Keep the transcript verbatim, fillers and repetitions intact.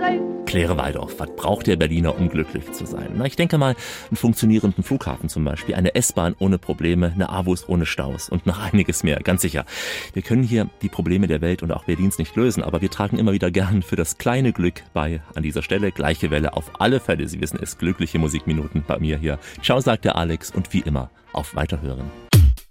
Claire Waldorf, was braucht der Berliner, um glücklich zu sein? Na, ich denke mal, einen funktionierenden Flughafen zum Beispiel, eine S-Bahn ohne Probleme, eine A W O S ohne Staus und noch einiges mehr, ganz sicher. Wir können hier die Probleme der Welt und auch Berlins nicht lösen, aber wir tragen immer wieder gern für das kleine Glück bei. An dieser Stelle gleiche Welle auf alle Fälle. Sie wissen es, glückliche Musikminuten bei mir hier. Ciao, sagt der Alex und wie immer, auf Weiterhören.